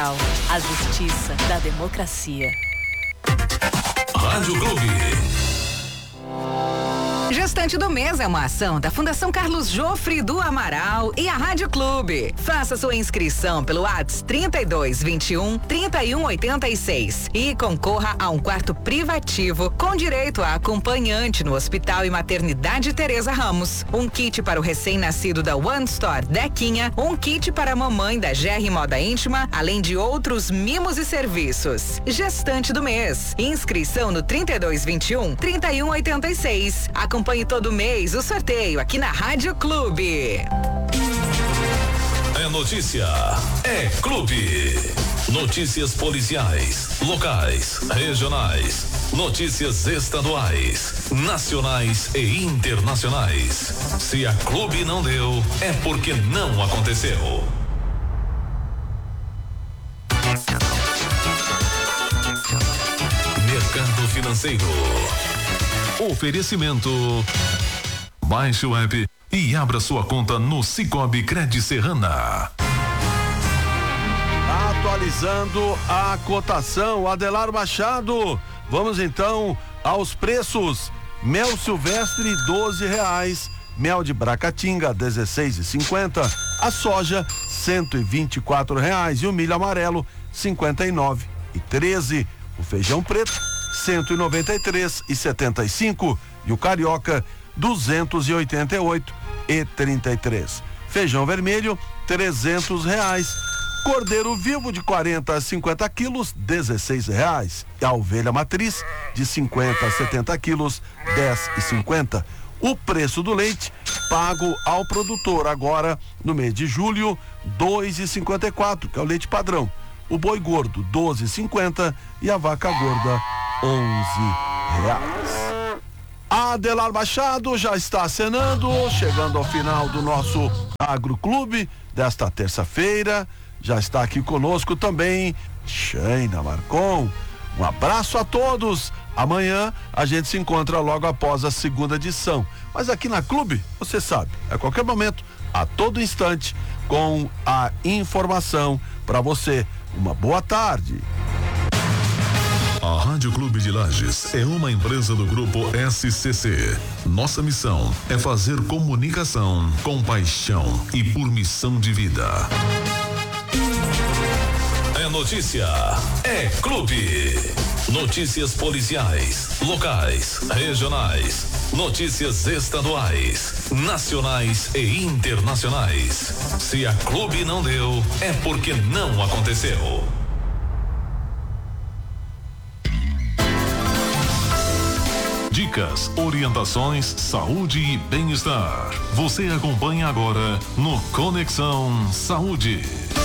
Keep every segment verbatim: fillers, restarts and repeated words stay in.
A justiça da democracia. Rádio Clube. Gestante do Mês é uma ação da Fundação Carlos Jofre do Amaral e a Rádio Clube. Faça sua inscrição pelo WhatsApp trinta e dois, vinte e um, trinta e um, oitenta e seis e concorra a um quarto privativo com direito a acompanhante no Hospital e Maternidade Teresa Ramos. Um kit para o recém-nascido da One Store Dequinha, um kit para a mamãe da G R Moda Íntima, além de outros mimos e serviços. Gestante do Mês. Inscrição no trinta e dois, vinte e um, trinta e um, oitenta e seis. Acompanhe todo mês o sorteio aqui na Rádio Clube. É notícia, é Clube. Notícias policiais, locais, regionais, notícias estaduais, nacionais e internacionais. Se a Clube não deu, é porque não aconteceu. Mercado Financeiro. Oferecimento. Baixe o app e abra sua conta no Cicobi Cred Serrana. Atualizando a cotação, Adelar Machado. Vamos então aos preços. Mel silvestre doze reais, mel de Bracatinga dezesseis e cinquenta, a soja cento e vinte e quatro reais e o milho amarelo cinquenta e nove e treze, o feijão preto cento e noventa e três e setenta e cinco e o carioca duzentos e oitenta e oito e trinta e três. Feijão vermelho trezentos reais. Cordeiro vivo de quarenta a cinquenta quilos dezesseis reais. E a ovelha matriz de cinquenta a setenta quilos dez e cinquenta. O preço do leite pago ao produtor agora no mês de julho dois e cinquenta e quatro, que é o leite padrão. O boi gordo doze e cinquenta e a vaca gorda onze reais. Adelar Machado já está acenando, chegando ao final do nosso Agroclube desta terça-feira. Já está aqui conosco também Shaina Marcon. Um abraço a todos. Amanhã a gente se encontra logo após a segunda edição. Mas aqui na Clube, você sabe, a qualquer momento, a todo instante, com a informação para você. Uma boa tarde. A Rádio Clube de Lages é uma empresa do grupo S C C. Nossa missão é fazer comunicação com paixão e por missão de vida. É notícia, é Clube. Notícias policiais, locais, regionais, notícias estaduais, nacionais e internacionais. Se a Clube não deu, é porque não aconteceu. Dicas, orientações, saúde e bem-estar. Você acompanha agora no Conexão Saúde.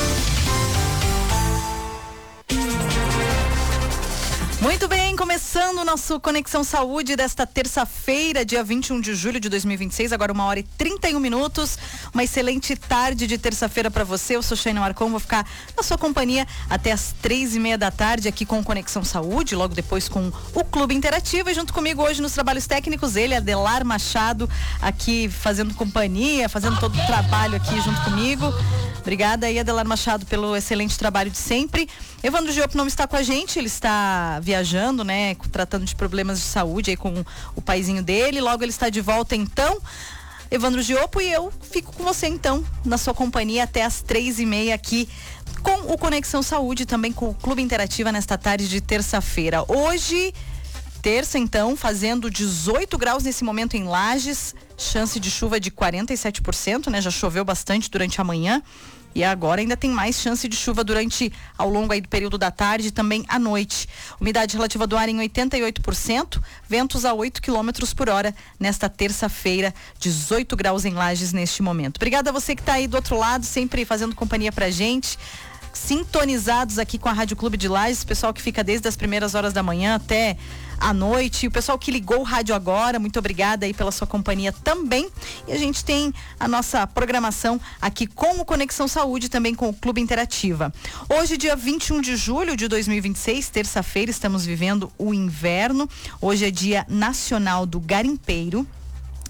Muito bem, começando o nosso Conexão Saúde desta terça-feira, dia vinte e um de julho de dois mil e vinte e seis, agora uma hora e trinta e um minutos. Uma excelente tarde de terça-feira para você. Eu sou Shaina Marcon, vou ficar na sua companhia até as três e meia da tarde aqui com o Conexão Saúde, logo depois com o Clube Interativo. E junto comigo hoje nos trabalhos técnicos, ele, Adelar Machado, aqui fazendo companhia, fazendo todo o trabalho aqui junto comigo. Obrigada aí, Adelar Machado, pelo excelente trabalho de sempre. Evandro Giopo não está com a gente, ele está viajando, né, tratando de problemas de saúde aí com o paizinho dele. Logo ele está de volta, então. Evandro Giopo, e eu fico com você, então, na sua companhia até as três e meia aqui com o Conexão Saúde, também com o Clube Interativa nesta tarde de terça-feira. Hoje, terça, então, fazendo dezoito graus nesse momento em Lages, chance de chuva de quarenta e sete por cento, né? Já choveu bastante durante a manhã. E agora ainda tem mais chance de chuva durante, ao longo aí do período da tarde e também à noite. Umidade relativa do ar em oitenta e oito por cento, ventos a oito quilômetros por hora nesta terça-feira, dezoito graus em Lages neste momento. Obrigada a você que está aí do outro lado, sempre fazendo companhia pra gente, sintonizados aqui com a Rádio Clube de Lages, pessoal que fica desde as primeiras horas da manhã até à noite, o pessoal que ligou o rádio agora, muito obrigada aí pela sua companhia também. E a gente tem a nossa programação aqui com o Conexão Saúde, também com o Clube Interativa. Hoje, dia vinte e um de julho de dois mil e vinte e seis, terça-feira, estamos vivendo o inverno. Hoje é dia nacional do garimpeiro.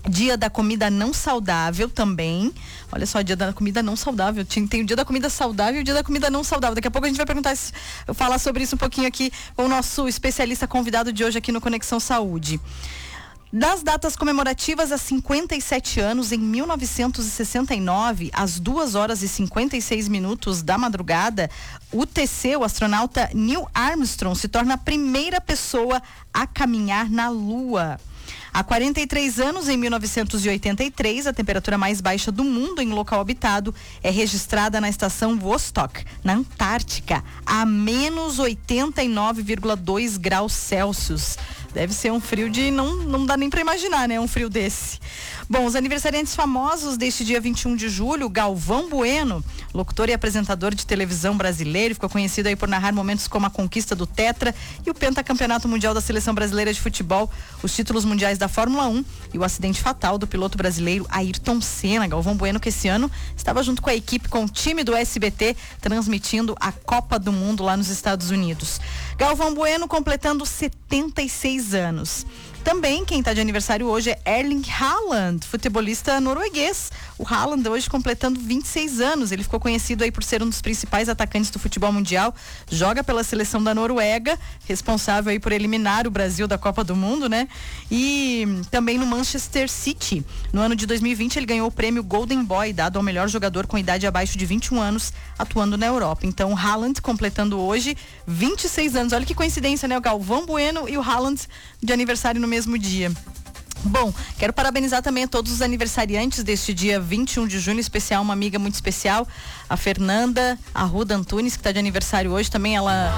Dia da comida não saudável também. Olha só, dia da comida não saudável. Tem o dia da comida saudável e o dia da comida não saudável. Daqui a pouco a gente vai perguntar, falar sobre isso um pouquinho aqui com o nosso especialista convidado de hoje aqui no Conexão Saúde. Das datas comemorativas, há cinquenta e sete anos, em mil novecentos e sessenta e nove, às duas horas e cinquenta e seis minutos da madrugada, o T C, o astronauta Neil Armstrong, se torna a primeira pessoa a caminhar na Lua. Há quarenta e três anos, em mil novecentos e oitenta e três, a temperatura mais baixa do mundo em local habitado é registrada na estação Vostok, na Antártica, a menos oitenta e nove vírgula dois graus Celsius. Deve ser um frio de... não, não dá nem para imaginar, né? Um frio desse. Bom, os aniversariantes famosos deste dia vinte e um de julho, Galvão Bueno, locutor e apresentador de televisão brasileiro, ficou conhecido aí por narrar momentos como a conquista do Tetra e o pentacampeonato mundial da Seleção Brasileira de Futebol, os títulos mundiais da Fórmula um e o acidente fatal do piloto brasileiro Ayrton Senna. Galvão Bueno, que esse ano estava junto com a equipe, com o time do S B T, transmitindo a Copa do Mundo lá nos Estados Unidos. Galvão Bueno completando setenta e seis anos. Também quem está de aniversário hoje é Erling Haaland, futebolista norueguês. O Haaland hoje completando vinte e seis anos. Ele ficou conhecido aí por ser um dos principais atacantes do futebol mundial. Joga pela seleção da Noruega, responsável aí por eliminar o Brasil da Copa do Mundo, né? E também no Manchester City. No ano de dois mil e vinte ele ganhou o prêmio Golden Boy, dado ao melhor jogador com idade abaixo de vinte e um anos, atuando na Europa. Então o Haaland completando hoje vinte e seis anos. Olha que coincidência, né? O Galvão Bueno e o Haaland de aniversário no mesmo dia. Bom, quero parabenizar também a todos os aniversariantes deste dia vinte e um de junho, em especial uma amiga muito especial, a Fernanda Arruda Antunes, que está de aniversário hoje também. Ela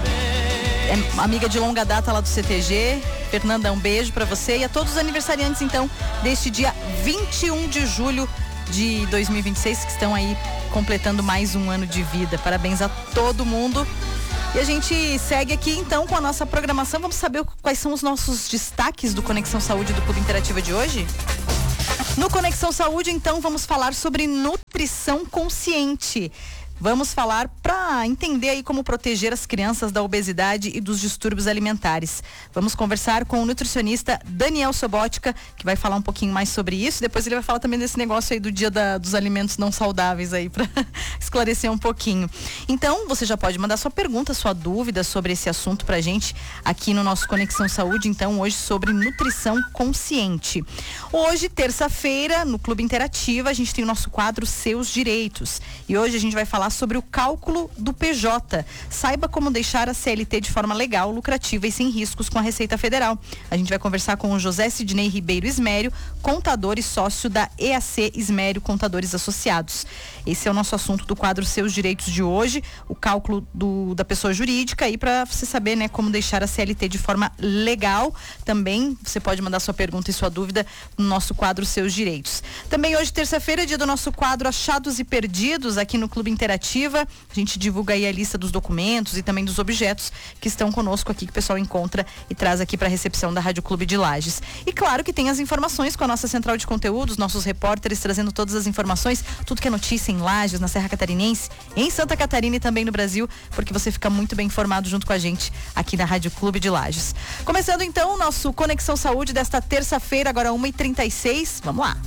é amiga de longa data lá do C T G. Fernanda, um beijo para você e a todos os aniversariantes então deste dia vinte e um de julho de dois mil e vinte e seis, que estão aí completando mais um ano de vida. Parabéns a todo mundo. E a gente segue aqui então com a nossa programação. Vamos saber quais são os nossos destaques do Conexão Saúde do Clube Interativa de hoje? No Conexão Saúde, então, vamos falar sobre nutrição consciente. Vamos falar para entender aí como proteger as crianças da obesidade e dos distúrbios alimentares. Vamos conversar com o nutricionista Daniel Sobotka, que vai falar um pouquinho mais sobre isso. Depois ele vai falar também desse negócio aí do dia da, dos alimentos não saudáveis aí, para esclarecer um pouquinho. Então, você já pode mandar sua pergunta, sua dúvida sobre esse assunto pra gente aqui no nosso Conexão Saúde, então hoje sobre nutrição consciente. Hoje, terça-feira, no Clube Interativa, a gente tem o nosso quadro Seus Direitos. E hoje a gente vai falar sobre o cálculo do P J. Saiba como deixar a C L T de forma legal, lucrativa e sem riscos com a Receita Federal. A gente vai conversar com o José Sidney Ribeiro Ismério, contador e sócio da E A C Ismério Contadores Associados. Esse é o nosso assunto do quadro Seus Direitos de hoje, o cálculo do, da pessoa jurídica, e para você saber, né, como deixar a C L T de forma legal. Também você pode mandar sua pergunta e sua dúvida no nosso quadro Seus Direitos. Também hoje, terça-feira, é dia do nosso quadro Achados e Perdidos aqui no Clube Interativa. A gente divulga aí a lista dos documentos e também dos objetos que estão conosco aqui, que o pessoal encontra e traz aqui para a recepção da Rádio Clube de Lages. E claro que tem as informações com a nossa central de conteúdos, nossos repórteres trazendo todas as informações, tudo que é notícia em Lages, na Serra Catarinense, em Santa Catarina e também no Brasil, porque você fica muito bem informado junto com a gente aqui na Rádio Clube de Lages. Começando então o nosso Conexão Saúde desta terça-feira, agora uma e trinta e seis. Vamos lá.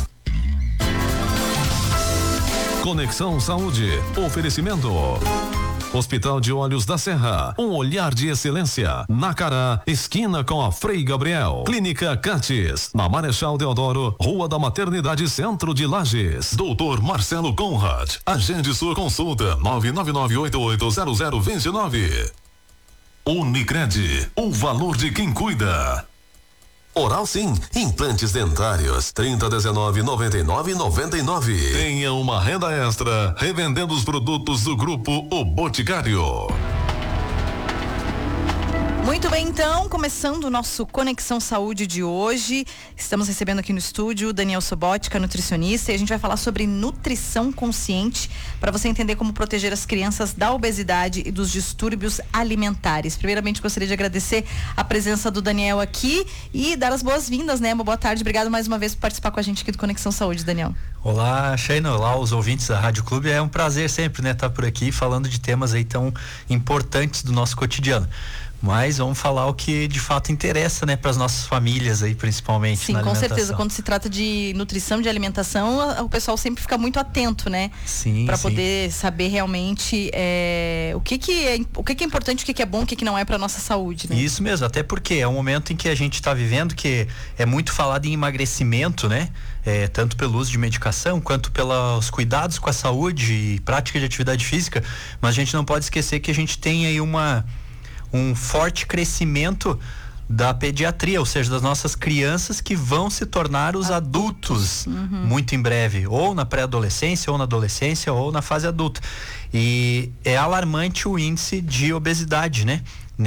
Conexão Saúde. Oferecimento. Hospital de Olhos da Serra. Um olhar de excelência. Nacará, esquina com a Frei Gabriel. Clínica Cates. Na Marechal Deodoro, Rua da Maternidade, Centro de Lages. Doutor Marcelo Conrad. Agende sua consulta. nove nove nove oito oito zero zero dois nove. Unicred. O valor de quem cuida. Oral Sim, implantes dentários, trinta, dezenove, noventa e nove, noventa e nove. Tenha uma renda extra, revendendo os produtos do Grupo O Boticário. Muito bem, então, começando o nosso Conexão Saúde de hoje, estamos recebendo aqui no estúdio o Daniel Sobotka, nutricionista, e a gente vai falar sobre nutrição consciente, para você entender como proteger as crianças da obesidade e dos distúrbios alimentares. Primeiramente, gostaria de agradecer a presença do Daniel aqui e dar as boas-vindas, né? Uma boa tarde, obrigado mais uma vez por participar com a gente aqui do Conexão Saúde, Daniel. Olá, Sheina, olá os ouvintes da Rádio Clube, é um prazer sempre, né, estar por aqui falando de temas aí tão importantes do nosso cotidiano. Mas vamos falar o que de fato interessa, né, para as nossas famílias aí, principalmente. Sim, na com alimentação. certeza. Quando se trata de nutrição, de alimentação, o pessoal sempre fica muito atento, né? Sim, para sim. poder saber realmente é, o que que é, o que que é importante, o que que é bom, o que que não é para nossa saúde, né? Isso mesmo, até porque é um momento em que a gente está vivendo que é muito falado em emagrecimento, né? É, tanto pelo uso de medicação quanto pelos cuidados com a saúde e prática de atividade física, mas a gente não pode esquecer que a gente tem aí uma um forte crescimento da pediatria, ou seja, das nossas crianças que vão se tornar os adultos uhum. muito em breve, ou na pré-adolescência, ou na adolescência, ou na fase adulta. E é alarmante o índice de obesidade, né?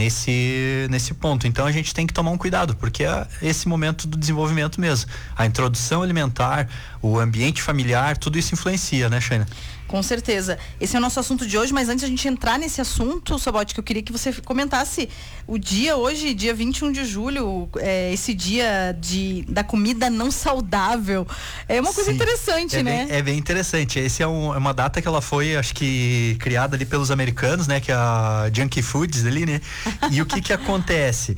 Nesse, nesse ponto. Então a gente tem que tomar um cuidado, porque é esse momento do desenvolvimento mesmo. A introdução alimentar, o ambiente familiar, tudo isso influencia, né, Shaina? Com certeza. Esse é o nosso assunto de hoje, mas antes de a gente entrar nesse assunto, Sobote, que eu queria que você comentasse o dia hoje, dia vinte e um de julho, é, esse dia de, da comida não saudável. É uma coisa Sim, interessante, é né? Bem, é bem interessante. Esse é, um, é uma data que ela foi, acho que, criada ali pelos americanos, né? Que é a Junkie Foods ali, né? E o que que acontece?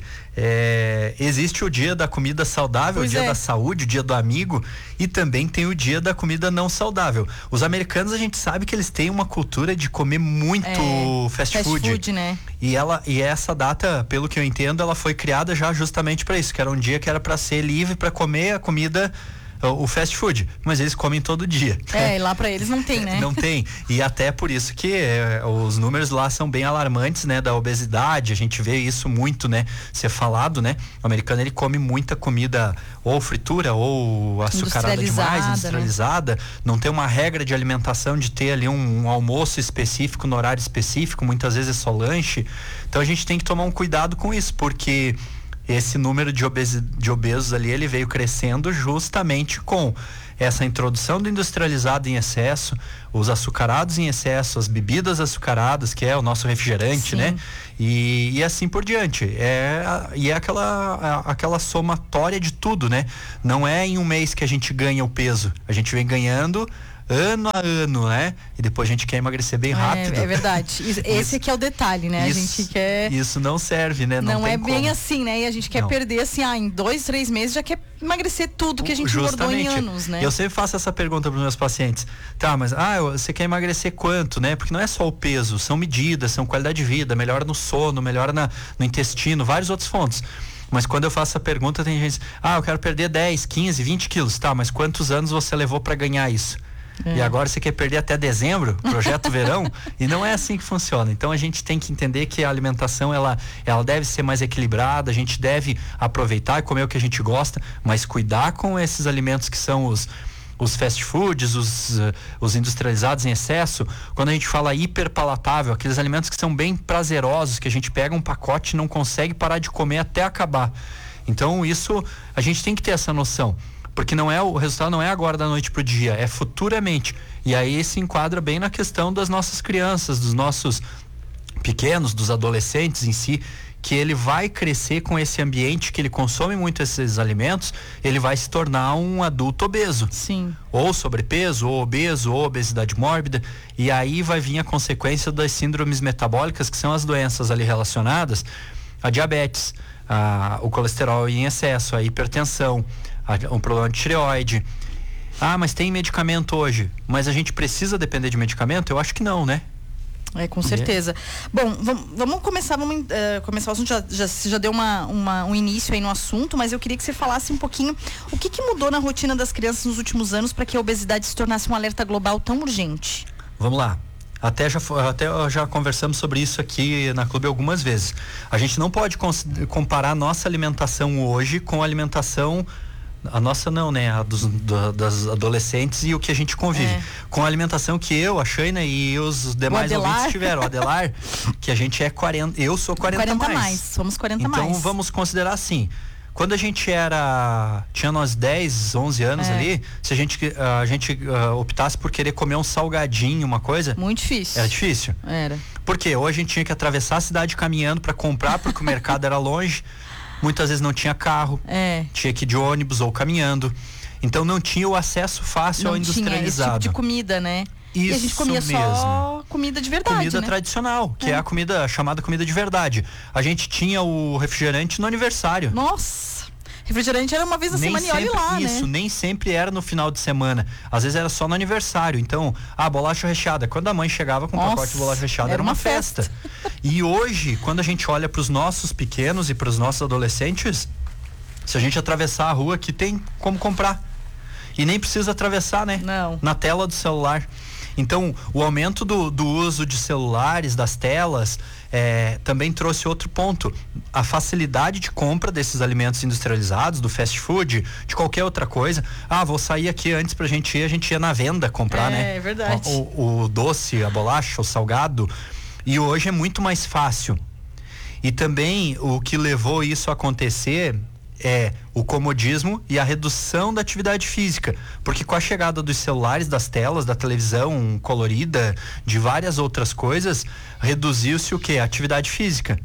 É, existe o dia da comida saudável, pois o dia é. da saúde, o dia do amigo, e também tem o dia da comida não saudável. Os americanos, a gente sabe que eles têm uma cultura de comer muito é, fast, fast food. food, né? E ela, e essa data, pelo que eu entendo, ela foi criada já justamente para isso, que era um dia que era para ser livre para comer a comida, o fast food, mas eles comem todo dia. É, e lá pra eles não tem, né? Não tem, e até por isso que é, os números lá são bem alarmantes, né, da obesidade. A gente vê isso muito, né, ser falado, né, o americano ele come muita comida ou fritura ou açucarada demais, industrializada, né? Não tem uma regra de alimentação de ter ali um, um almoço específico no horário específico, muitas vezes é só lanche. Então a gente tem que tomar um cuidado com isso, porque esse número de, obesi- de obesos ali, ele veio crescendo justamente com essa introdução do industrializado em excesso, os açucarados em excesso, as bebidas açucaradas, que é o nosso refrigerante, Sim. né? E, e assim por diante. É, e é aquela, aquela somatória de tudo, né? Não é em um mês que a gente ganha o peso, a gente vem ganhando ano a ano, né? E depois a gente quer emagrecer bem rápido. É, é verdade. Isso, esse que é o detalhe, né? Isso, a gente quer... Isso não serve, né? Não, não é bem como. assim, né? E a gente quer não. perder assim, ah, em dois, três meses já quer emagrecer tudo que a gente engordou em anos, né? Eu sempre faço essa pergunta para os meus pacientes. Tá, mas ah, você quer emagrecer quanto, né? Porque não é só o peso, são medidas, são qualidade de vida, melhora no sono, melhora na, no intestino, vários outros pontos. Mas quando eu faço essa pergunta, tem gente, ah, eu quero perder dez, quinze, vinte quilos. Tá, mas quantos anos você levou para ganhar isso? É. E agora você quer perder até dezembro, projeto verão, e não é assim que funciona. Então a gente tem que entender que a alimentação ela, ela deve ser mais equilibrada, a gente deve aproveitar e comer o que a gente gosta, mas cuidar com esses alimentos que são os os fast foods, os, uh, os industrializados em excesso. Quando a gente fala hiperpalatável, aqueles alimentos que são bem prazerosos, que a gente pega um pacote e não consegue parar de comer até acabar. Então isso, a gente tem que ter essa noção. Porque não é, o resultado não é agora da noite pro dia, é futuramente. E aí se enquadra bem na questão das nossas crianças, dos nossos pequenos, dos adolescentes em si, que ele vai crescer com esse ambiente, que ele consome muito esses alimentos, ele vai se tornar um adulto obeso. Sim. Ou sobrepeso, ou obeso, ou obesidade mórbida. E aí vai vir a consequência das síndromes metabólicas, que são as doenças ali relacionadas a diabetes, a, o colesterol em excesso, a hipertensão, um problema de tireoide. Ah, mas tem medicamento hoje, mas a gente precisa depender de medicamento? Eu acho que não, né? É, com certeza. É. Bom, vamos, vamos começar, vamos uh, começar o assunto, já, já, você já deu uma, uma, um início aí no assunto, mas eu queria que você falasse um pouquinho o que, que mudou na rotina das crianças nos últimos anos para que a obesidade se tornasse um alerta global tão urgente. Vamos lá. Até já, até já conversamos sobre isso aqui na Clube algumas vezes. A gente não pode comparar a nossa alimentação hoje com a alimentação, a nossa não, né? A dos, do, das adolescentes e o que a gente convive. É. Com a alimentação que eu, a Shaina e os demais ouvintes tiveram. O Adelar, que a gente é quarenta, eu sou quarenta, quarenta mais. mais. Somos quarenta então, mais. Então vamos considerar assim. Quando a gente era, tinha nós dez, onze anos é. ali, se a gente, a gente uh, optasse por querer comer um salgadinho, uma coisa... Muito difícil. Era difícil. Era. Porque ou a gente tinha que atravessar a cidade caminhando para comprar, porque o mercado era longe. Muitas vezes não tinha carro, é. tinha que ir de ônibus ou caminhando. Então não tinha o acesso fácil não ao industrializado. Tinha esse tipo de comida, né? e a gente comia mesmo. só comida de verdade, Comida né? tradicional, que é. é a comida a chamada comida de verdade. A gente tinha o refrigerante no aniversário. Nossa! Refrigerante era uma vez na nem semana sempre, e olha lá, isso, né? nem sempre era no final de semana. Às vezes era só no aniversário. Então, a bolacha recheada. Quando a mãe chegava com um Nossa, pacote de bolacha recheada, era era uma, uma festa. festa. E hoje, quando a gente olha para os nossos pequenos e para os nossos adolescentes, se a gente atravessar a rua, aqui tem como comprar. E nem precisa atravessar, né? Não. Na tela do celular. Então, o aumento do, do uso de celulares, das telas, é, também trouxe outro ponto. A facilidade de compra desses alimentos industrializados, do fast food, de qualquer outra coisa. Ah, vou sair aqui antes pra gente ir, a gente ia na venda comprar, é, né? É verdade. O, o doce, a bolacha, o salgado. E hoje é muito mais fácil. E também o que levou isso a acontecer é o comodismo e a redução da atividade física, porque com a chegada dos celulares, das telas, da televisão colorida, de várias outras coisas, reduziu-se o que? A atividade física.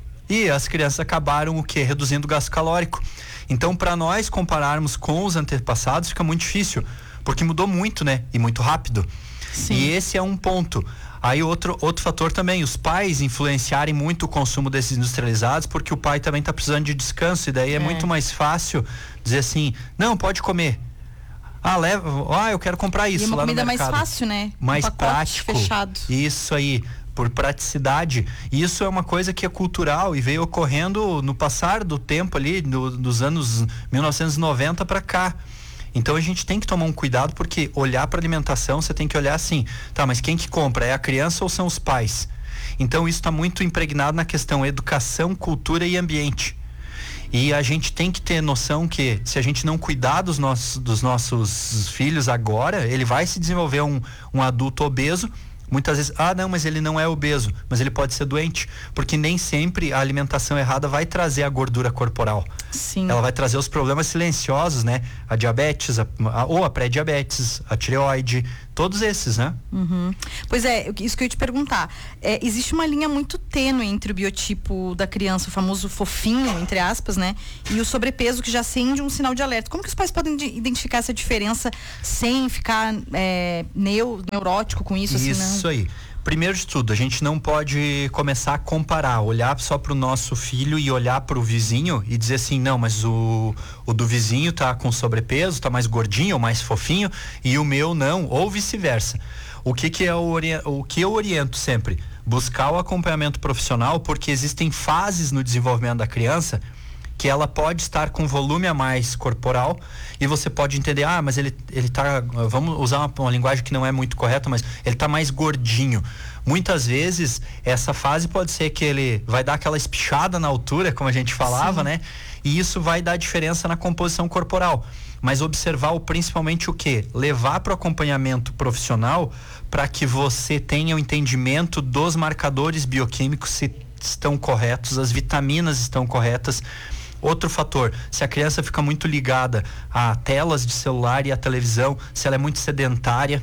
E as crianças acabaram o que? Reduzindo o gasto calórico. Então, para nós compararmos com os antepassados, fica muito difícil, porque mudou muito, né? E muito rápido. Sim. E esse é um ponto. Aí outro, outro fator também, os pais influenciarem muito o consumo desses industrializados, porque o pai também está precisando de descanso, e daí é, é muito mais fácil dizer assim, não, pode comer. Ah, leva, ah, eu quero comprar isso. E uma lá comida no mercado. mais fácil, né? Mais um prático. Fechado. Isso aí, por praticidade. Isso é uma coisa que é cultural e veio ocorrendo no passar do tempo ali, do, dos anos mil novecentos e noventa para cá. Então a gente tem que tomar um cuidado, porque olhar para alimentação, você tem que olhar assim, tá, mas quem que compra? É a criança ou são os pais? Então isso está muito impregnado na questão educação, cultura e ambiente. E a gente tem que ter noção que se a gente não cuidar dos nossos, dos nossos filhos agora, ele vai se desenvolver um, um adulto obeso. Muitas vezes, ah não, mas ele não é obeso, mas ele pode ser doente, porque nem sempre a alimentação errada vai trazer a gordura corporal. Sim. Ela vai trazer os problemas silenciosos, né? A diabetes, a, a, ou a pré-diabetes, a tireoide, todos esses, né? Uhum. Pois é, isso que eu ia te perguntar. É, existe uma linha muito tênue entre o biotipo da criança, o famoso fofinho, entre aspas, né? E o sobrepeso, que já acende um sinal de alerta. Como que os pais podem identificar essa diferença sem ficar é, neu, neurótico com isso? Isso assim, não? aí. Primeiro de tudo, a gente não pode começar a comparar, olhar só para o nosso filho e olhar para o vizinho e dizer assim, não, mas o, o do vizinho tá com sobrepeso, tá mais gordinho ou mais fofinho e o meu não, ou vice-versa. O que que é o, o que eu oriento sempre? Buscar o acompanhamento profissional, porque existem fases no desenvolvimento da criança que ela pode estar com volume a mais corporal e você pode entender, ah, mas ele, ele tá, vamos usar uma, uma linguagem que não é muito correta, mas ele tá mais gordinho. Muitas vezes, essa fase pode ser que ele vai dar aquela espichada na altura, como a gente falava, Sim. né? E isso vai dar diferença na composição corporal. Mas observar o, principalmente o quê? Levar para o acompanhamento profissional para que você tenha o entendimento dos marcadores bioquímicos, se estão corretos, as vitaminas estão corretas. Outro fator, se a criança fica muito ligada a telas de celular e a televisão, se ela é muito sedentária,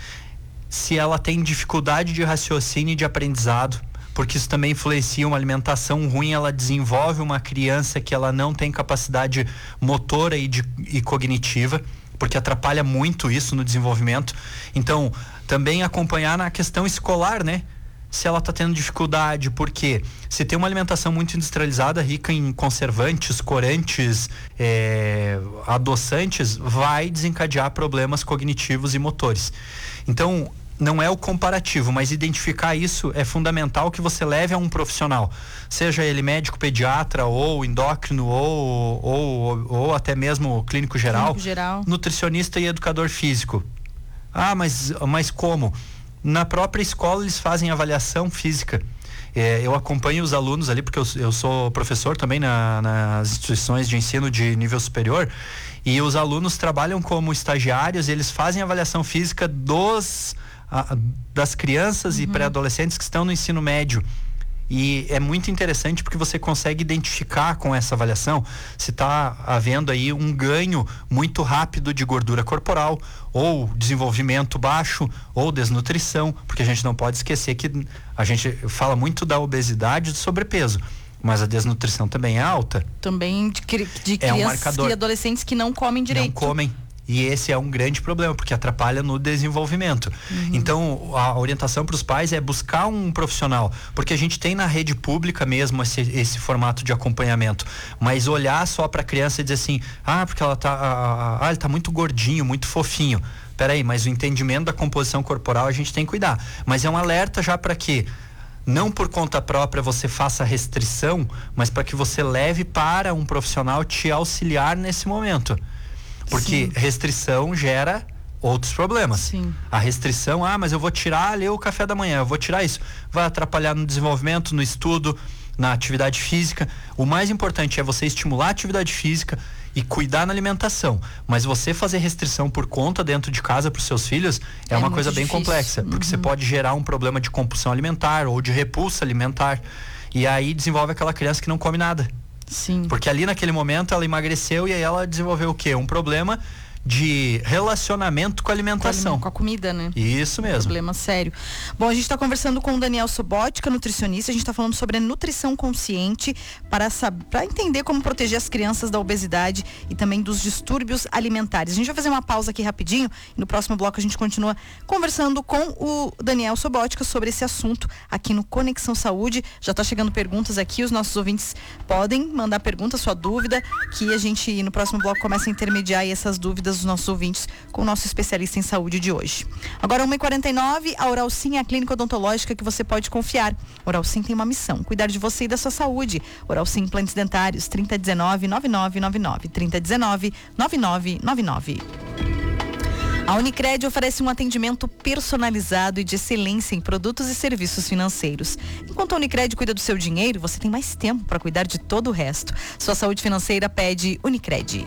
se ela tem dificuldade de raciocínio e de aprendizado, porque isso também influencia. Uma alimentação ruim, ela desenvolve uma criança que ela não tem capacidade motora e, de, e cognitiva, porque atrapalha muito isso no desenvolvimento. Então, também acompanhar na questão escolar, né? Se ela está tendo dificuldade, porque se tem uma alimentação muito industrializada, rica em conservantes, corantes, é, adoçantes, vai desencadear problemas cognitivos e motores. Então, não é o comparativo, mas identificar isso é fundamental, que você leve a um profissional, seja ele médico pediatra ou endócrino ou, ou, ou até mesmo clínico geral, clínico geral, nutricionista e educador físico. Ah, mas, mas como? Na própria escola eles fazem avaliação física. É, eu acompanho os alunos ali, porque eu, eu sou professor também na, nas instituições de ensino de nível superior, e os alunos trabalham como estagiários e eles fazem avaliação física dos, a, das crianças uhum. e pré-adolescentes que estão no ensino médio. E é muito interessante porque você consegue identificar com essa avaliação se está havendo aí um ganho muito rápido de gordura corporal, ou desenvolvimento baixo, ou desnutrição, porque a gente não pode esquecer que a gente fala muito da obesidade e do sobrepeso, mas a desnutrição também é alta. Também de, de é crianças um e adolescentes que não comem direito. Não comem. E esse é um grande problema, porque atrapalha no desenvolvimento. Uhum. Então, a orientação para os pais é buscar um profissional, porque a gente tem na rede pública mesmo esse, esse formato de acompanhamento, mas olhar só para a criança e dizer assim, ah, porque ela tá, ah, ah, ele tá muito gordinho, muito fofinho. Peraí, mas o entendimento da composição corporal a gente tem que cuidar. Mas é um alerta já para que não por conta própria você faça restrição, mas para que você leve para um profissional te auxiliar nesse momento. Porque Sim. restrição gera outros problemas. Sim. A restrição, ah, mas eu vou tirar ali o café da manhã, eu vou tirar isso. Vai atrapalhar no desenvolvimento, no estudo, na atividade física. O mais importante é você estimular a atividade física e cuidar na alimentação. Mas você fazer restrição por conta dentro de casa para os seus filhos é, é uma coisa bem difícil. complexa. Porque uhum. você pode gerar um problema de compulsão alimentar ou de repulsa alimentar. E aí desenvolve aquela criança que não come nada. Sim. Porque ali naquele momento ela emagreceu e aí ela desenvolveu o quê? Um problema de relacionamento com a alimentação. Com a comida, né? Isso mesmo. Um problema sério. Bom, a gente está conversando com o Daniel Sobótica, nutricionista. A gente está falando sobre nutrição consciente para, para entender como proteger as crianças da obesidade e também dos distúrbios alimentares. A gente vai fazer uma pausa aqui rapidinho e no próximo bloco a gente continua conversando com o Daniel Sobótica sobre esse assunto aqui no Conexão Saúde. Já está chegando perguntas aqui, os nossos ouvintes podem mandar pergunta, sua dúvida, que a gente no próximo bloco começa a intermediar aí essas dúvidas dos nossos ouvintes com o nosso especialista em saúde de hoje. Agora, uma e quarenta e nove, a Oralsim é a clínica odontológica que você pode confiar. Oralsim tem uma missão, cuidar de você e da sua saúde. Oralsim Implantes Dentários, trinta e dezenove, noventa e nove noventa e nove, trinta e dezenove, noventa e nove noventa e nove. A Unicred oferece um atendimento personalizado e de excelência em produtos e serviços financeiros. Enquanto a Unicred cuida do seu dinheiro, você tem mais tempo para cuidar de todo o resto. Sua saúde financeira pede Unicred.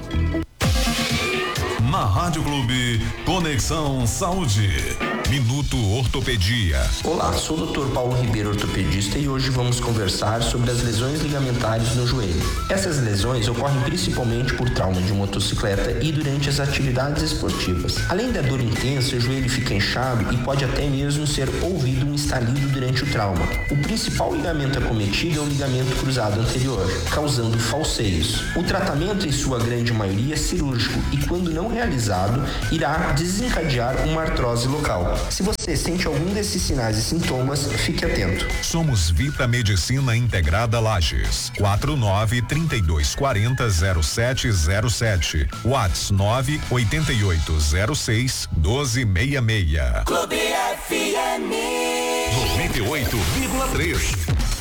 Na Rádio Clube, Conexão Saúde. Minuto Ortopedia. Olá, sou o doutor Paulo Ribeiro, ortopedista, e hoje vamos conversar sobre as lesões ligamentares no joelho. Essas lesões ocorrem principalmente por trauma de motocicleta e durante as atividades esportivas. Além da dor intensa, o joelho fica inchado e pode até mesmo ser ouvido um estalido durante o trauma. O principal ligamento acometido é o ligamento cruzado anterior, causando falseios. O tratamento, em sua grande maioria, é cirúrgico e, quando não realizado, irá desencadear uma artrose local. Se você sente algum desses sinais e sintomas, fique atento. Somos Vita Medicina Integrada Lages. quatro nove, trinta e dois, quarenta, zero sete zero sete. WhatsApp nove oito oito zero seis, doze sessenta e seis. Clube F M noventa e oito vírgula três.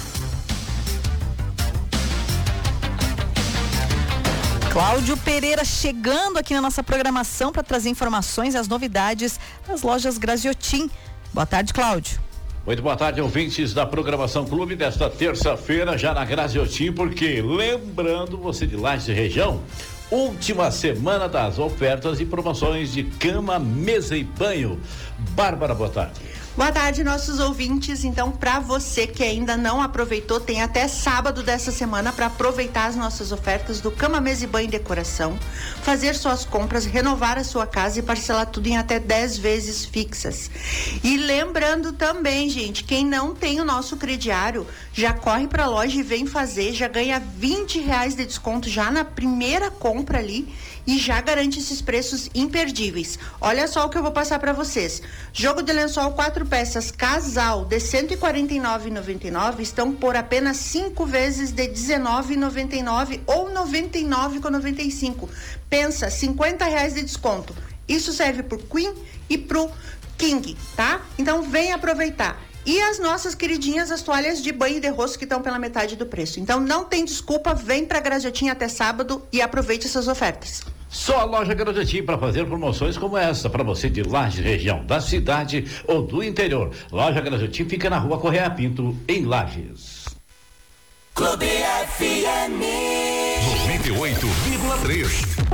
Cláudio Pereira chegando aqui na nossa programação para trazer informações e as novidades das lojas Graziotin. Boa tarde, Cláudio. Muito boa tarde, ouvintes da programação Clube desta terça-feira, já na Graziotin, porque lembrando você de Lages e região, última semana das ofertas e promoções de cama, mesa e banho. Bárbara, boa tarde. Boa tarde, nossos ouvintes. Então, para você que ainda não aproveitou, tem até sábado dessa semana para aproveitar as nossas ofertas do Cama, Mesa e Banho e Decoração, fazer suas compras, renovar a sua casa e parcelar tudo em até dez vezes fixas. E lembrando também, gente, quem não tem o nosso crediário, já corre para a loja e vem fazer, já ganha vinte reais de desconto já na primeira compra ali e já garante esses preços imperdíveis. Olha só o que eu vou passar para vocês. Jogo de lençol quatro peças casal de cento e quarenta e nove reais e noventa e nove centavos estão por apenas cinco vezes de dezenove reais e noventa e nove centavos ou noventa e nove reais e noventa e cinco centavos. Pensa, cinquenta reais de desconto. Isso serve pro Queen e pro King, tá? Então vem aproveitar. E as nossas queridinhas, as toalhas de banho e de rosto que estão pela metade do preço. Então não tem desculpa, vem pra Graziotin até sábado e aproveite essas ofertas. Só a loja Graziotin para fazer promoções como essa para você de Lages, região da cidade ou do interior. Loja Graziotin fica na Rua Correia Pinto, em Lages. Clube F M noventa e oito vírgula três.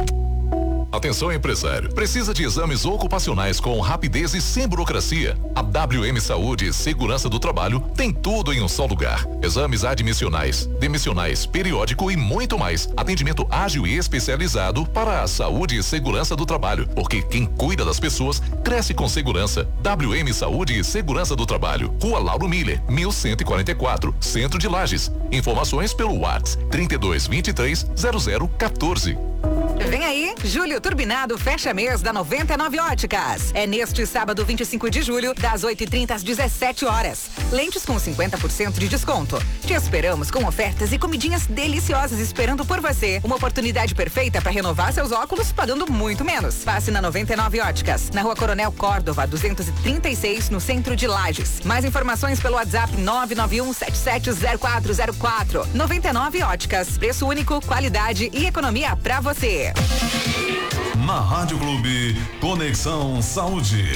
Atenção, empresário. Precisa de exames ocupacionais com rapidez e sem burocracia? A W M Saúde e Segurança do Trabalho tem tudo em um só lugar. Exames admissionais, demissionais, periódico e muito mais. Atendimento ágil e especializado para a saúde e segurança do trabalho. Porque quem cuida das pessoas cresce com segurança. W M Saúde e Segurança do Trabalho. Rua Lauro Miller, mil cento e quarenta e quatro, Centro de Lages. Informações pelo WhatsApp trinta e dois, vinte e três, zero zero quatorze. Vem aí, Julho turbinado fecha mês da noventa e nove Óticas. É neste sábado, vinte e cinco de julho, das oito e trinta às dezessete horas. Lentes com cinquenta por cento de desconto. Te esperamos com ofertas e comidinhas deliciosas esperando por você. Uma oportunidade perfeita para renovar seus óculos pagando muito menos. Passe na noventa e nove Óticas, na Rua Coronel Córdova, duzentos e trinta e seis, no centro de Lages. Mais informações pelo WhatsApp nove nove um sete sete zero quatro zero quatro. noventa e nove Óticas, preço único, qualidade e economia pra você. Na Rádio Clube, Conexão Saúde.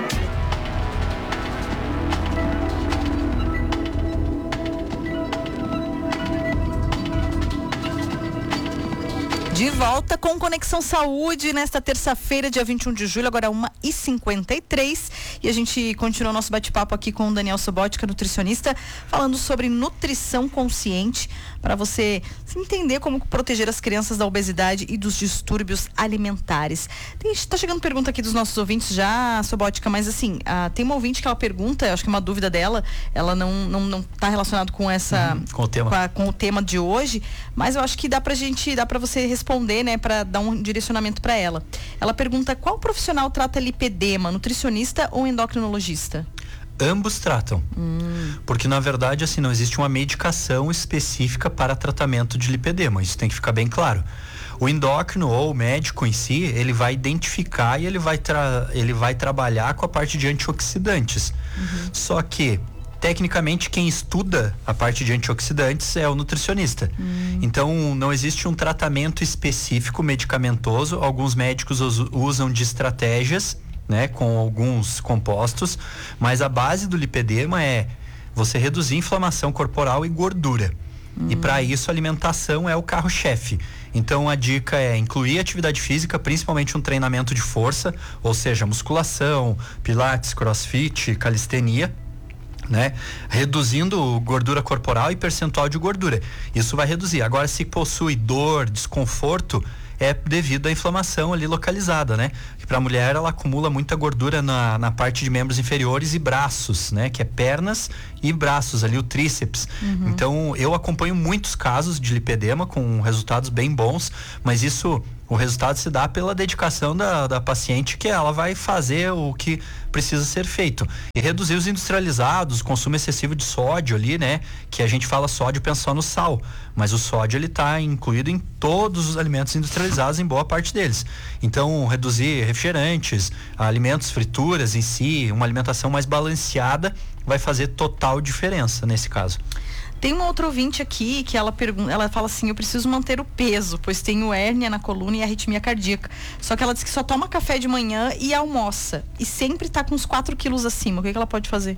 De volta com Conexão Saúde nesta terça-feira, dia vinte e um de julho, agora uma e cinquenta e três. E a gente continua o nosso bate-papo aqui com o Daniel Sobotka, nutricionista, falando sobre nutrição consciente, para você entender como proteger as crianças da obesidade e dos distúrbios alimentares. Tem, tá chegando pergunta aqui dos nossos ouvintes já, Sobotka, mas assim, ah, tem uma ouvinte que ela pergunta, acho que é uma dúvida dela, ela não, não, não tá relacionado com essa, uhum, com o tema. Com, a, com o tema de hoje, mas eu acho que dá pra gente, dá pra você responder responder, né, para dar um direcionamento para ela. Ela pergunta: qual profissional trata lipedema, nutricionista ou endocrinologista? Ambos tratam, hum. porque na verdade assim não existe uma medicação específica para tratamento de lipedema, isso tem que ficar bem claro. O endócrino ou o médico em si, ele vai identificar e ele vai, tra- ele vai trabalhar com a parte de antioxidantes. Uhum. Só que tecnicamente, quem estuda a parte de antioxidantes é o nutricionista. Hum. Então, não existe um tratamento específico medicamentoso. Alguns médicos usam de estratégias, né, com alguns compostos, mas a base do lipedema é você reduzir inflamação corporal e gordura. Hum. E para isso, a alimentação é o carro-chefe. Então, a dica é incluir atividade física, principalmente um treinamento de força, ou seja, musculação, pilates, crossfit, calistenia, né? Reduzindo gordura corporal e percentual de gordura. Isso vai reduzir. Agora, se possui dor, desconforto, é devido à inflamação ali localizada, né? Para a mulher, ela acumula muita gordura na, na parte de membros inferiores e braços, né? Que é pernas e braços ali, o tríceps. Uhum. Então, eu acompanho muitos casos de lipedema com resultados bem bons, mas isso, o resultado se dá pela dedicação da, da paciente, que ela vai fazer o que precisa ser feito. E reduzir os industrializados, consumo excessivo de sódio ali, né? Que a gente fala sódio pensando no sal, mas o sódio ele tá incluído em todos os alimentos industrializados, em boa parte deles. Então, reduzir refrigerantes, alimentos, frituras em si, uma alimentação mais balanceada vai fazer total diferença nesse caso. Tem uma outra ouvinte aqui que ela pergunta, ela fala assim: eu preciso manter o peso, pois tenho hérnia na coluna e arritmia cardíaca. Só que ela diz que só toma café de manhã e almoça. E sempre tá com uns quatro quilos acima. O que, que ela pode fazer?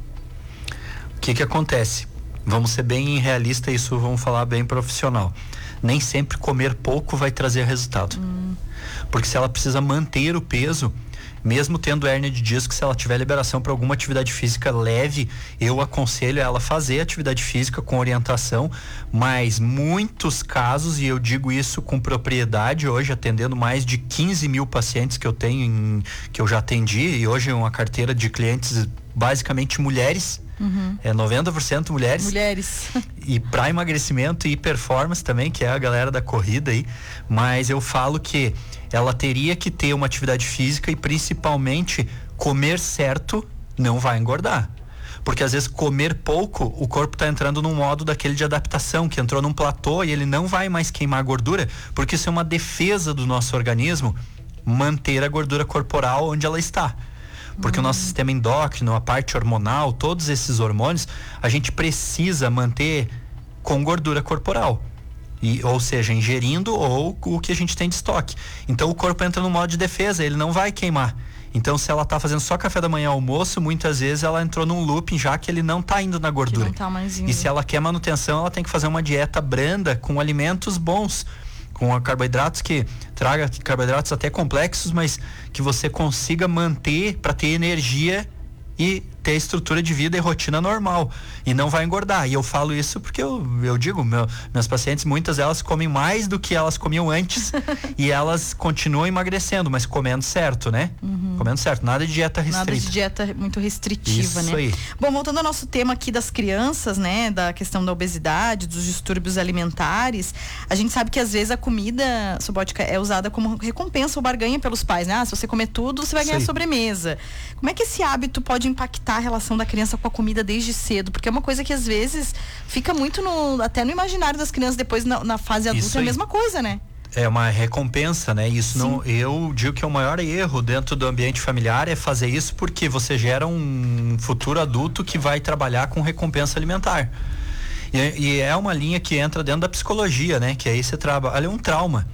O que que acontece? Vamos ser bem realista, isso vamos falar bem profissional. Nem sempre comer pouco vai trazer resultado. Hum. Porque se ela precisa manter o peso, mesmo tendo hérnia de disco, se ela tiver liberação para alguma atividade física leve, eu aconselho ela a fazer atividade física com orientação, mas muitos casos, e eu digo isso com propriedade, hoje atendendo mais de quinze mil pacientes que eu tenho, em, que eu já atendi, e hoje é uma carteira de clientes basicamente mulheres, uhum. é noventa por cento mulheres. Mulheres. E para emagrecimento e performance também, que é a galera da corrida aí, mas eu falo que ela teria que ter uma atividade física e principalmente comer certo não vai engordar. Porque às vezes comer pouco, o corpo está entrando num modo daquele de adaptação, que entrou num platô e ele não vai mais queimar gordura, porque isso é uma defesa do nosso organismo, manter a gordura corporal onde ela está. Porque uhum. o nosso sistema endócrino, a parte hormonal, todos esses hormônios, a gente precisa manter com gordura corporal. E, ou seja, ingerindo ou o que a gente tem de estoque. Então o corpo entra no modo de defesa, ele não vai queimar. Então, se ela está fazendo só café da manhã, almoço, muitas vezes ela entrou num looping já que ele não está indo na gordura. Que não tá mais indo. E se ela quer manutenção, ela tem que fazer uma dieta branda com alimentos bons, com carboidratos que traga carboidratos até complexos, mas que você consiga manter para ter energia e ter a estrutura de vida e rotina normal e não vai engordar. E eu falo isso porque eu, eu digo, meu, minhas pacientes, muitas delas comem mais do que elas comiam antes e elas continuam emagrecendo, mas comendo certo, né? Uhum. Comendo certo, nada de dieta restrita. Nada de dieta muito restritiva, isso né? Aí. Bom, voltando ao nosso tema aqui das crianças, né? Da questão da obesidade, dos distúrbios alimentares, a gente sabe que às vezes a comida sobótica é usada como recompensa ou barganha pelos pais, né? Ah, se você comer tudo, você vai ganhar sobremesa. Como é que esse hábito pode impactar a relação da criança com a comida desde cedo? Porque é uma coisa que às vezes fica muito no, até no imaginário das crianças, depois na, na fase adulta é a mesma coisa, né? É uma recompensa, né? Isso não, eu digo que é o maior erro dentro do ambiente familiar é fazer isso porque você gera um futuro adulto que vai trabalhar com recompensa alimentar. E, e é uma linha que entra dentro da psicologia, né? Que aí você trabalha um trauma.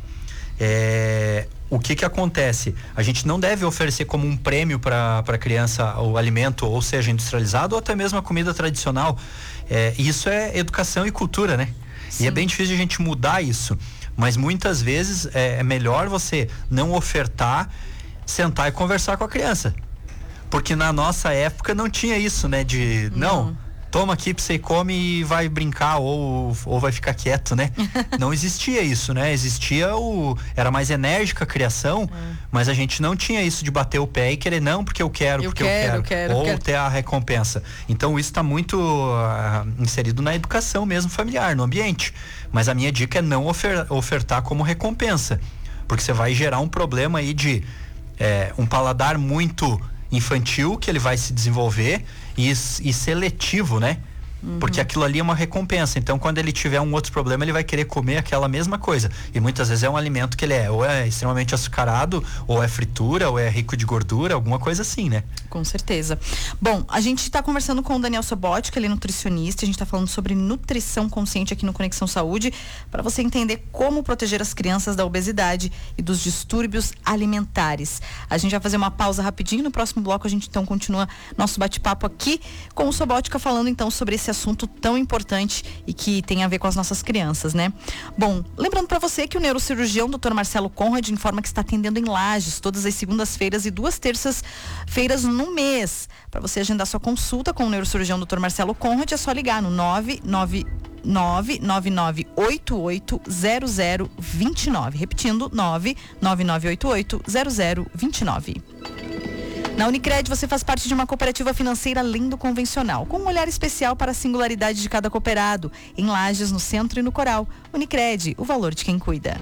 É, o que que acontece? A gente não deve oferecer como um prêmio para a criança o alimento, ou seja, industrializado ou até mesmo a comida tradicional. É, isso é educação e cultura, né? Sim. E é bem difícil a gente mudar isso. Mas muitas vezes é, é melhor você não ofertar, sentar e conversar com a criança. Porque na nossa época não tinha isso, né? De, não, não toma aqui pra você come e vai brincar ou, ou vai ficar quieto, né? Não existia isso, né? Existia o... Era mais enérgica a criação, é. Mas a gente não tinha isso de bater o pé e querer não, porque eu quero, eu porque quero, eu quero. Eu quero ou eu quero. Ter a recompensa. Então isso está muito uh, inserido na educação mesmo familiar, no ambiente. Mas a minha dica é não ofer- ofertar como recompensa. Porque você vai gerar um problema aí de é, um paladar muito infantil que ele vai se desenvolver e, e seletivo, né? Uhum. Porque aquilo ali é uma recompensa. Então, quando ele tiver um outro problema, ele vai querer comer aquela mesma coisa. E muitas vezes é um alimento que ele é ou é extremamente açucarado, ou é fritura, ou é rico de gordura, alguma coisa assim, né? Com certeza. Bom, a gente está conversando com o Daniel Sobótica, ele é nutricionista. A gente está falando sobre nutrição consciente aqui no Conexão Saúde, para você entender como proteger as crianças da obesidade e dos distúrbios alimentares. A gente vai fazer uma pausa rapidinho. No próximo bloco, a gente então continua nosso bate-papo aqui com o Sobótica, falando então sobre esse assunto tão importante e que tem a ver com as nossas crianças, né? Bom, lembrando para você que o neurocirurgião doutor Marcelo Conrad informa que está atendendo em Lages todas as segundas-feiras e duas terças-feiras no mês. Para você agendar sua consulta com o neurocirurgião doutor Marcelo Conrad, é só ligar no nove nove nove nove nove oito oito zero zero dois nove. Repetindo, nove nove nove oito oito zero zero dois nove. Na Unicred, você faz parte de uma cooperativa financeira além do convencional, com um olhar especial para a singularidade de cada cooperado, em Lages, no Centro e no Coral. Unicred, o valor de quem cuida.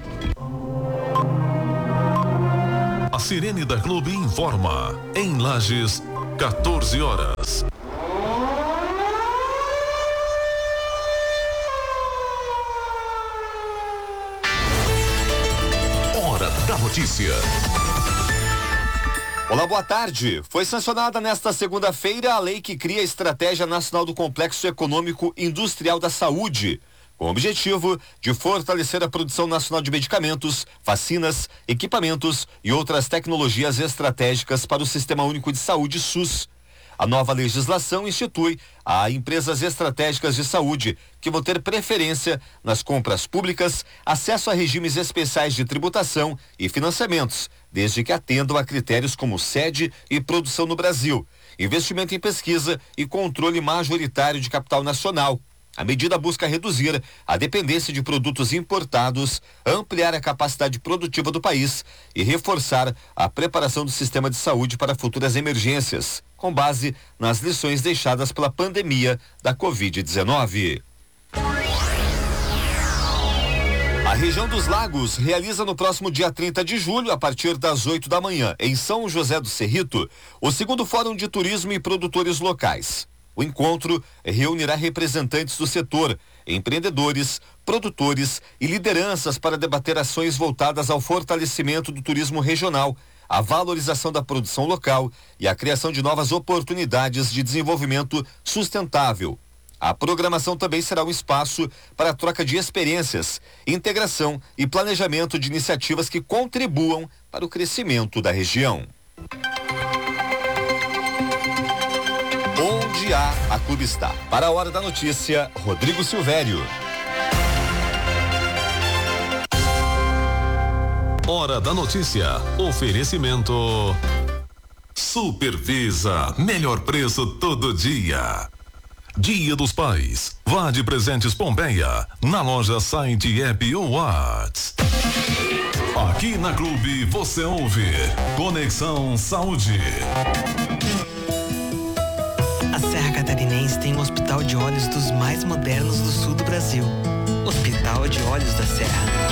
A Sirene da Clube informa. Em Lages, quatorze horas. Hora da notícia. Olá, boa tarde. Foi sancionada nesta segunda-feira a lei que cria a Estratégia Nacional do Complexo Econômico Industrial da Saúde, com o objetivo de fortalecer a produção nacional de medicamentos, vacinas, equipamentos e outras tecnologias estratégicas para o Sistema Único de Saúde SUS. A nova legislação institui a empresas estratégicas de saúde, que vão ter preferência nas compras públicas, acesso a regimes especiais de tributação e financiamentos, desde que atendam a critérios como sede e produção no Brasil, investimento em pesquisa e controle majoritário de capital nacional. A medida busca reduzir a dependência de produtos importados, ampliar a capacidade produtiva do país e reforçar a preparação do sistema de saúde para futuras emergências, com base nas lições deixadas pela pandemia da covid dezenove. A região dos Lagos realiza no próximo dia trinta de julho, a partir das oito da manhã, em São José do Cerrito, o segundo Fórum de Turismo e Produtores Locais. O encontro reunirá representantes do setor, empreendedores, produtores e lideranças para debater ações voltadas ao fortalecimento do turismo regional, a valorização da produção local e a criação de novas oportunidades de desenvolvimento sustentável. A programação também será um espaço para a troca de experiências, integração e planejamento de iniciativas que contribuam para o crescimento da região. Onde há, a Clube está. Para a Hora da Notícia, Rodrigo Silvério. Hora da Notícia. Oferecimento Supervisa, melhor preço todo dia. Dia dos Pais, vá de Presentes Pompeia, na loja, site, app ou Whats. Aqui na Clube você ouve Conexão Saúde. A Serra Catarinense tem um hospital de olhos dos mais modernos do sul do Brasil. Hospital de Olhos da Serra.